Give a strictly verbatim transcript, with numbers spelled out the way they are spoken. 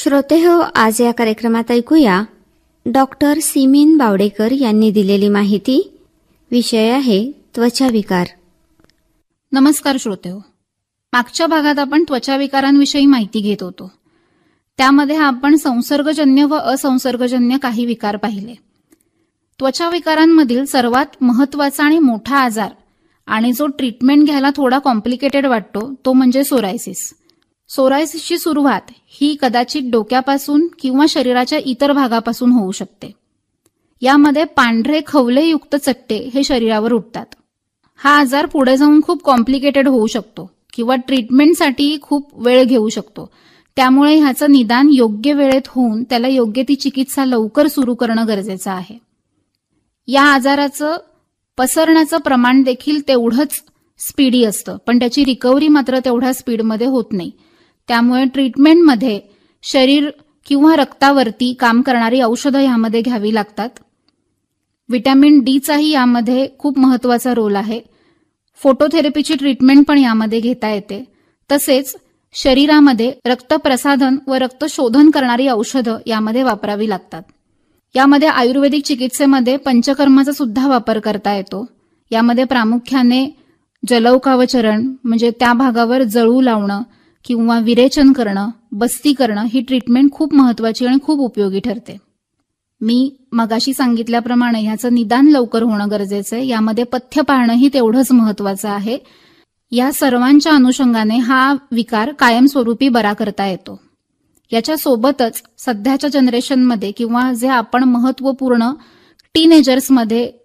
श्रोतेहो, आज या कार्यक्रमात ऐकूया डॉक्टर सिमीन बावडेकर यांनी दिलेली माहिती. विषय आहे त्वचा विकार. नमस्कार श्रोतेहो. मागच्या भागात आपण त्वचा विकारांविषयी माहिती घेत होतो. त्यामध्ये आपण संसर्गजन्य व असंसर्गजन्य काही विकार पाहिले. त्वचा विकारांमधील सर्वात महत्वाचा आणि मोठा आजार आणि जो ट्रीटमेंट घ्यायला थोडा कॉम्प्लिकेटेड वाटतो तो म्हणजे सोरायसिस. सोरायसिसची सुरुवात ही कदाचित डोक्यापासून किंवा शरीराच्या इतर भागापासून होऊ शकते. यामध्ये पांढरे खवलेयुक्त चट्टे हे शरीरावर उठतात. हा आजार पुढे जाऊन खूप कॉम्प्लिकेटेड होऊ शकतो किंवा ट्रीटमेंटसाठी खूप वेळ घेऊ शकतो. त्यामुळे ह्याचं निदान योग्य वेळेत होऊन त्याला योग्य ती चिकित्सा लवकर सुरू करणं गरजेचं आहे. या आजाराचं पसरण्याचं प्रमाण देखील तेवढंच स्पीडी असतं, पण त्याची रिकव्हरी मात्र तेवढ्या स्पीडमध्ये होत नाही. त्यामुळे ट्रीटमेंटमध्ये शरीर किंवा रक्तावरती काम करणारी औषधं यामध्ये घ्यावी लागतात. व्हिटॅमिन डीचाही यामध्ये खूप महत्वाचा रोल आहे. फोटोथेरपीची ट्रीटमेंट पण यामध्ये घेता येते. तसेच शरीरामध्ये रक्तप्रसाधन व रक्तशोधन करणारी औषधं यामध्ये वापरावी लागतात. यामध्ये आयुर्वेदिक चिकित्सेमध्ये पंचकर्माचा सुद्धा वापर करता येतो. यामध्ये प्रामुख्याने जलौकावचरण म्हणजे त्या भागावर जळू लावणं किंवा विरेचन करणं, बस्ती करणं ही ट्रीटमेंट खूप महत्वाची आणि खूप उपयोगी ठरते. मी मगाशी सांगितल्याप्रमाणे ह्याचं निदान लवकर होणं गरजेचं आहे. यामध्ये पथ्य पाळणंही तेवढंच महत्वाचं आहे. या सर्वांच्या अनुषंगाने हा विकार कायमस्वरूपी बरा करता येतो. याच्या सोबतच सध्याच्या जनरेशनमध्ये किंवा जे आपण महत्वपूर्ण टीनेजर्समध्ये